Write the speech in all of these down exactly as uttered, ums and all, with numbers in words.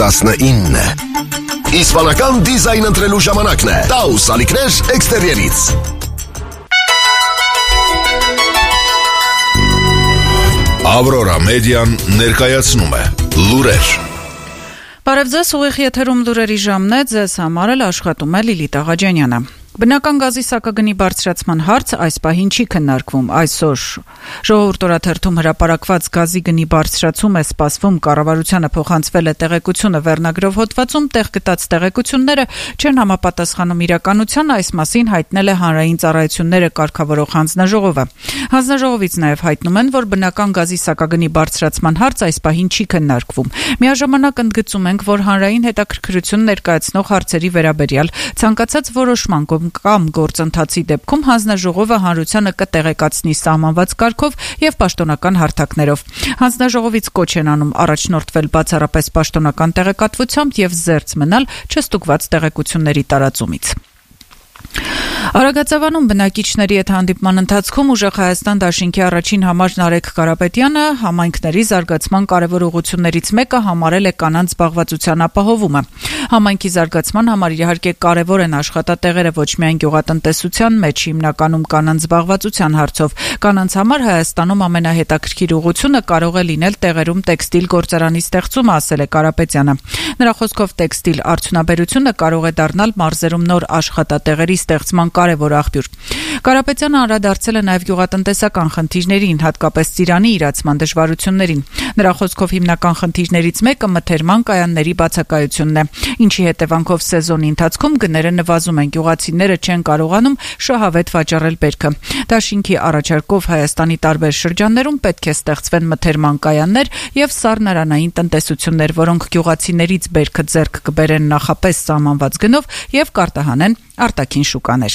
տասնինը։ Իսպանական դիզայն ընտրելու ժամանակն է։ Taus ալիքներ էքստերիերից։ Ավրորա մեդիան ներկայացնում է լուրեր։ Բարև ձեզ, ուղիղ եթերում լուրերի ժամն է, ձեզ համար էլ աշխատում է Լիլիթ Աղաջանյանը։ Բնական գազի սակագնի բարձրացման հարց այս պահին չի քննարկվում։ Այսօր Ժողովուրդ օրաթերթում հրապարակված գազի գնի բարձրացում է սպասվում, կառավարությանը փոխանցվել է տեղեկությունը վերնագրով հոդվածում, տեղ գտած տեղեկությունները չեն համապատասխանում իրականության, այս մասին հայտնել է Հանրային ծառայությունները կարգավորող հանձնաժողովը։ Հանձնաժողովից նաև հայտնում են, որ բնական գազի սակագնի բարձրացման հարց այս պահին չի քննարկվում։ Միաժամանակ ընդգծում ենք, որ հանրային հետաքրքրություն ներկայացնող հարցերի վերաբերյալ ցանկացած որոշման կամ գործընթացի դեպքում հանձնաժողովը հանրությանը կտեղեկացնի սահմանված կարգով եւ պաշտոնական հարթակներով։ Հանձնաժողովից կոչ են անում առաջնորդվել բացառապես պաշտոնական տեղեկատվությամբ եւ զերծ մնալ չստուգված տեղեկությունների տարածումից։ Արագածավանում բնակիչների հետ հանդիպման ընթացքում ուժեղ Հայաստան դաշինքի առաջին համար Նարեկ Կարապետյանը համայնքների զարգացման կարևոր ուղղություններից մեկը համարել է կանանց զբաղվածության ապահովումը։ Համայնքի զարգացման համար իհարկե կարևոր են աշխատատեղերը ոչ միայն գյուղատնտեսության մեջ, հիմնականում կանանց զբաղվածության հարցով։ Կանանց համար Հայաստանում ամենահետաքրքիր ուղղությունը կարող է լինել տեղերում տեքստիլ գործարանի ստեղծումը, ասել է Կարապետյանը։ Նրա խոսքով տեքստիլ արդյունաբերությունը կարող է դառնալ մարզերում նոր աշխատատեղերի ստեղծման կարևոր աղբյուր։ Կարապետյանը անդրադարձել է նաև գյուղատնտեսական խնդիրներին, հատկապես ծիրանի իրացման դժվարություններին։ Նրա խոսքով հիմնական խնդիրներից մեկը մթերման կայանների բացակայությունն է, ինչի հետևանքով սեզոնի ընթացքում գները նվազում են, գյուղացիները չեն կարողանում շահավետ վաճառել բերքը։ Դաշինքի առաջարկով Հայաստանի տարբեր շրջաններում պետք է ստեղծվեն մթերման կայաններ եւ սառնարանային տնտեսություններ, որոնք գյուղացիներից բերքը ձեռք կբերեն նախապես սահմանված գնով եւ կարտահանեն արտաքին շուկաներ։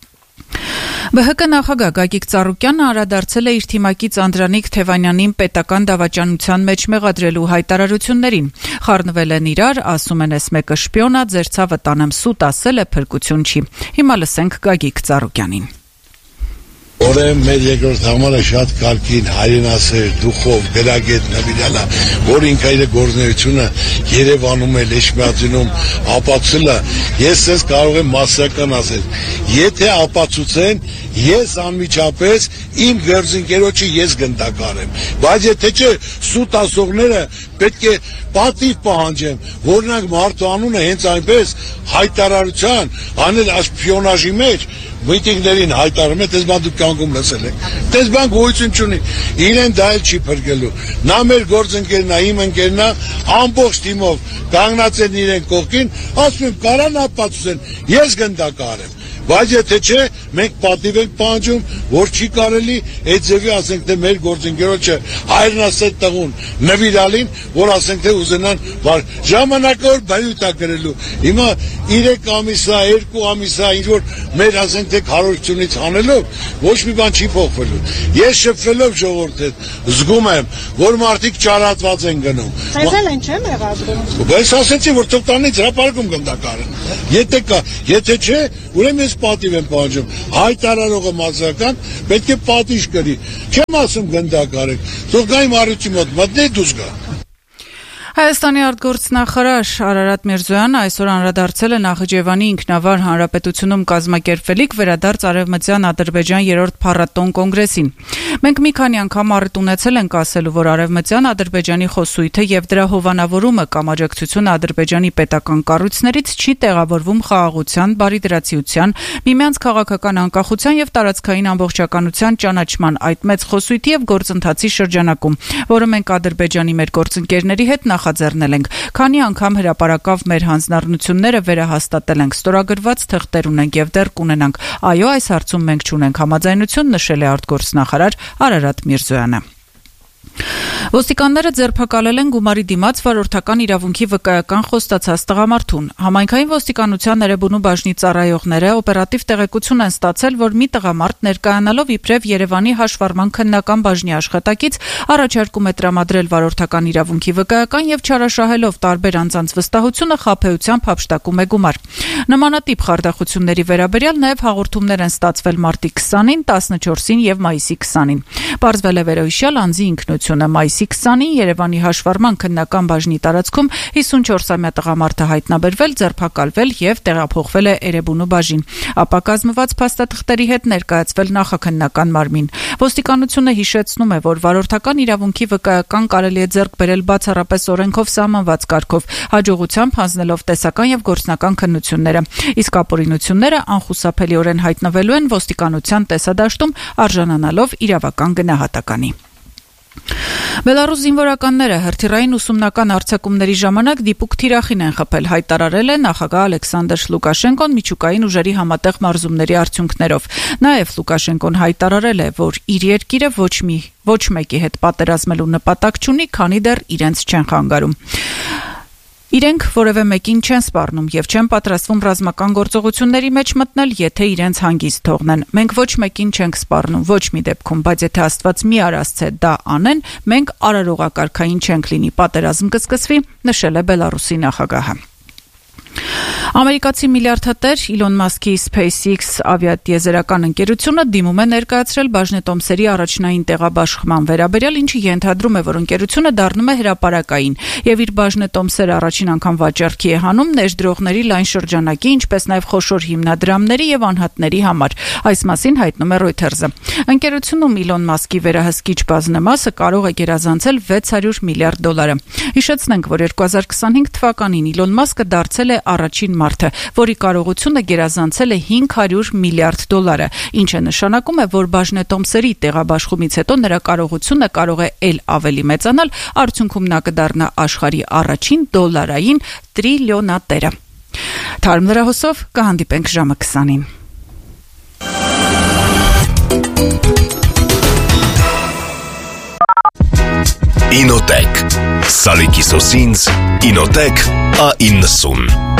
Բը հը կը նախագահ Գագիկ Ծառուկյանը անդրադարձել է իր թիմակից Անդրանիկ Թևանյանին պետական դավաճանության մեջ մեղադրելու հայտարարություններին։ Խառնվել են իրար, ասում են, էս մեկը շպիոն ա, ձեր ցավը տանեմ սուտ, ասել է, փրկություն չի։ Հիմա լսենք Գագիկ Ծառուկյանին։ Ուրեմն մեր երկրորդ համարը շատ կարգին հայրենասեր, դուխով, գրագետ նվիրալա, որ ինքը իր գործունեությունը Երևանում է, Լեշմիածինում ապացուցել է, ես ես կարող եմ մասսական ասել, եթե ապացուցեն, ես անմիջապես իմ գործընկերոջը ես գնդակարեմ, բայց եթե չէ, սուտ ասողները պետք է պատիվ պահանջեմ, որնակ մարդու անունը հենց այնպես հայտարարության, անել ասպիոնաժի մեջ, միտինգներին հայտարարում է, տես բան դուք կանգում լսել եք, տես բան գոյություն չունի, իրեն դա էլ չի փրկելու, նա մեր գործընկերն է, իմ ընկերն է, ամբողջ թիմով կանգնած են իրեն կողքին, ասում եմ, կարան ապացուցեն, ես գնդակարեմ, բայց եթե չէ, մենք պատիվ ենք պահանջում, որ չի կարելի այդ ձևի ասենք թե մեր գործընկերոջը հայրենասեր տղուն նվիրալին, որ ասենք թե ուզենան ժամանակավոր բայութ է գրելու։ Հիմա երեք ամիսա, երկու ամիսա ինչ որ մեր ասենք թե քարոզությունից հանելով ոչ մի բան չի փոխվելու։ Ես շփվելով ժողովրդի հետ զգում եմ, որ մարդիկ ճարատված են գնում։ Ձեզ են չէ՞ մեղադրում։ Բայց ասեցի, որ թող տանից հրապարակում գնդակարեն։ Եթե կա, եթե չէ, ուրեմն ես պատիվ եմ պահանջում, հայտարարողը մասսական պետք է պատիժ կրի, չեմ ասում գնդակարեք, թող գա իմ առյուծի մոտ մտնի դուրս գա։ Հայաստանի արտգործնախարար Արարատ Միրզոյանը այսօր անդրադարձել է Նախիջևանի ինքնավար հանրապետությունում կազմակերպվելիք վերադարձ Արևմտյան Ադրբեջան երրորդ փառատոն կոնգրեսին։ Մենք մի քանի անգամ առիթ ունեցել ենք ասելու, որ Արևմտյան Ադրբեջանի խոսույթը եւ դրա հովանավորումը կամ աջակցությունը Ադրբեջանի պետական կառույցներից չի տեղավորվում խաղաղության, բարիդրացիության, միմյանց քաղաքական անկախության եւ տարածքային ամբողջականության ճանաչման այդ մեծ խոսույթի եւ գործընթացի շրջանակում, որը մենք Ադրբեջանի մեր գործընկերների հետ նախ ձեռնել ենք, քանի անգամ հրապարակավ մեր հանձնառությունները վերահաստատել ենք, ստորագրված թղթեր ունենք եւ դեռ կունենանք։ Այո, այս հարցում մենք չունենք համաձայնություն, նշել է արտգործնախարար Արարատ Միրզոյանը։ Ոստիկանները ձերբակալել են գումարի դիմաց վարորդական իրավունքի վկայական խոստացած տղամարդուն։ Համայնքային ոստիկանության Էրեբունու բաժնի ծառայողները օպերատիվ տեղեկություն են ստացել, որ մի տղամարդ ներկայանալով իբրև Երևանի հաշվառման քննական բաժնի աշխատակից առաջարկում է տրամադրել վարորդական իրավունքի վկայական եւ չարաշահելով տարբեր անձանց վստահությունը խաբեությամբ հափշտակում է գումար։ Նմանատիպ խարդախությունների վերաբերյալ նաեւ հաղորդումներ են ստացվել մարտի քսանին, տասնչորսին եւ մայիսի քսանին։ Պարզվել է վերոհիշյալ անձի ինքնություն իշխանությունը մայիսի քսանին Երևանի հաշվառման քննական բաժնի տարածքում հիսունչորսամյա տղամարդը հայտնաբերվել, ձերբակալվել եւ տեղափոխվել է Էրեբունու բաժին, ապա կազմված փաստաթղթերի հետ ներկայացվել նախաքննական մարմին։ Ոստիկանությունը հիշեցնում է, որ վարորդական իրավունքի վկայական կարելի է ձեռք բերել բացառապես օրենքով սահմանված կարգով, հաջողությամբ հանձնելով տեսական եւ գործնական քննությունները, իսկ ապօրինությունները անխուսափելիորեն հայտնվելու են ոստիկանության տեսադաշտում, արժանանալով իրավական գնահատականի։ Բելարուս զինվորականները հրթիռային ուսումնական արձակումների ժամանակ դիպուկ թիրախին են խփել, հայտարարել է նախագահ Ալեքսանդր Լուկաշենկոն միջուկային ուժերի համատեղ մարզումների արդյունքներով։ Նաև Լուկաշենկոն հայտարարել է, որ իր երկիրը ոչ մի ոչ մեկի հետ պատերազմելու նպատակ չունի, քանի դեռ իրենց չեն խանգարում։ Իրենք որևէ մեկին չեն սպառնում եւ չեն պատրաստվում ռազմական գործողությունների մեջ մտնել, եթե իրենց հանգիստ թողնեն։ Մենք ոչ մեկին չենք սպառնում, ոչ մի դեպքում, բայց եթե Աստված մի արասցե դա անեն, մենք արարողակարգային չենք լինի, պատերազմ կսկսվի, նշել է Բելարուսի նախագահը։ Ամերիկացի միլիարդատեր Իլոն Մասկի SpaceX ավիատիեզերական ընկերությունը դիմում է ներկայացրել բաժնետոմսերի առաջնային տեղաբաշխման վերաբերյալ, ինչը ենթադրում է, որ ընկերությունը դառնում է հրապարակային եւ իր բաժնետոմսերը առաջին անգամ վաճառքի է հանում ներդրողների լայն շրջանակի, ինչպես նաեւ խոշոր հիմնադրամների եւ անհատների համար։ Այս մասին հայտնում է Reuters-ը։ Ընկերությունում Իլոն Մասկի վերահսկիչ բազմամասը կարող է գերազանցել վեց հարյուր միլիարդ դոլարը։ Հիշեցնենք, որ երկու հազար քսանհինգ թվականին Իլոն Մասկը դարձել է առաջին մարդը, որի կարողությունը գերազանցել է հինգ հարյուր միլիարդ դոլարը, ինչը նշանակում է, որ բաժնետոմսերի տեղաբաշխումից հետո նրա կարողությունը կարող է ել ավելի մեծանալ, արդյունքում նա կդառնա աշխարհի առաջին դոլարային տրիլիոնատերը։ Թարմ լրահոսով կհանդիպենք ժամը քսանին։ Ինոտեք Սալիկի սոսինձ Ինոտեք A իննսուն